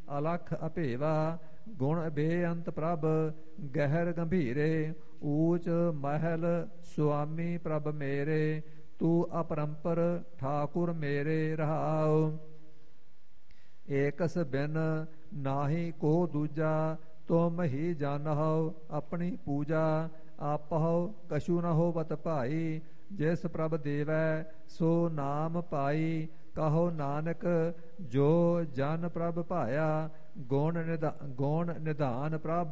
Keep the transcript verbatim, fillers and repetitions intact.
ਅਲਖ ਅਭੇਵਾ ਗੁਣ ਬੇਅੰਤ ਪ੍ਰਭ ਗਹਿਰ ਗੰਭੀਰੇ ਊਚ ਮਹਿਲ ਸੁਆਮੀ ਪ੍ਰਭ ਮੇਰੇ ਤੂੰ ਅਪਰੰਪਰ ਠਾਕੁਰ ਮੇਰੇ ਰਹਾਉ ਏਕਸ ਬਿਨ ਨਾਹੀ ਕੋ ਦੂਜਾ ਤੁਮ ਹੀ ਜਾਣਹੁ ਆਪਣੀ ਪੂਜਾ ਆਪਹੁ ਕਛੂ ਨ ਹੋਵਤ ਭਾਈ ਜਿਸ ਪ੍ਰਭ ਦੇਵੈ ਸੋ ਨਾਮ ਪਾਈ ਕਹੋ ਨਾਨਕ ਜੋ ਜਨ ਪ੍ਰਭ ਭਾਇਆ ਗੁਣ ਨਿਧਾ ਗੁਣ ਨਿਧਾਨ ਪ੍ਰਭ